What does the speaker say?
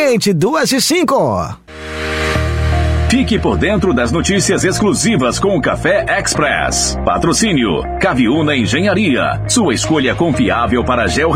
gente, 2:05. Fique por dentro das notícias exclusivas com o Café Express. Patrocínio Caviúna Engenharia, sua escolha confiável para